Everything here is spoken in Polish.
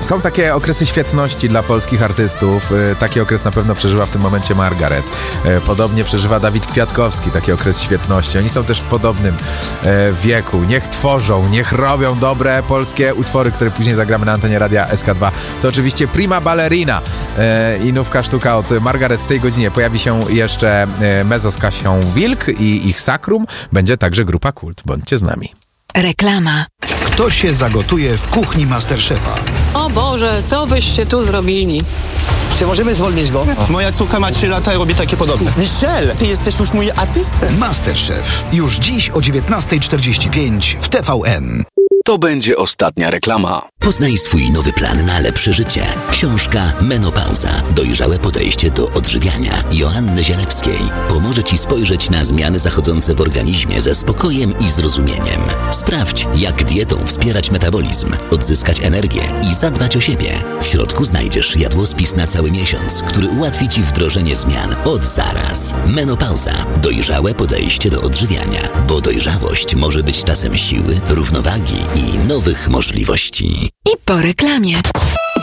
Są takie okresy świetności dla polskich artystów. Taki okres na pewno przeżywa w tym momencie Margaret. Podobnie przeżywa Dawid Kwiatkowski, taki okres świetności. Oni są też w podobnym wieku. Niech tworzą, niech robią dobre polskie utwory, które później zagramy na antenie Radia SK2. To oczywiście Prima Ballerina i nówka sztuka od Margaret. W tej godzinie pojawi się jeszcze Mezzo z Kasią Wilk i ich Sakrum. Będzie także grupa Kult. Bądźcie z nami. Reklama. Kto się zagotuje w kuchni Masterchefa? O Boże, co wyście tu zrobili? Czy możemy zwolnić go? Moja córka ma 3 lata i robi takie podobne. Michel, ty jesteś już mój asystent. Masterchef. Już dziś o 19:45 w TVN. To będzie ostatnia reklama. Poznaj swój nowy plan na lepsze życie. Książka Menopauza. Dojrzałe podejście do odżywiania Joanny Zielewskiej pomoże Ci spojrzeć na zmiany zachodzące w organizmie ze spokojem i zrozumieniem. Sprawdź, jak dietą wspierać metabolizm, odzyskać energię i zadbać o siebie. W środku znajdziesz jadłospis na cały miesiąc, który ułatwi Ci wdrożenie zmian od zaraz. Menopauza. Dojrzałe podejście do odżywiania, bo dojrzałość może być czasem siły, równowagi i nowych możliwości. I po reklamie.